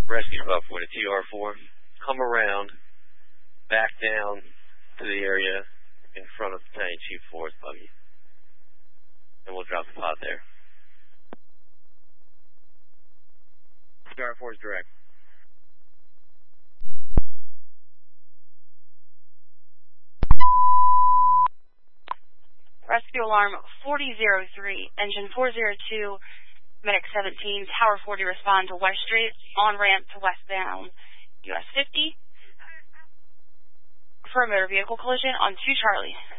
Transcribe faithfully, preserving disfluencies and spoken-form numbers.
Rescue twelve forty, T R four. Come around, back down to the area in front of Battalion Chief four's buggy. And we'll drop the pod there. T R four is direct. Rescue alarm forty oh three, engine four oh two, medic seventeen, Tower forty, respond to West Street, on ramp to westbound U S fifty for a motor vehicle collision on two Charlie.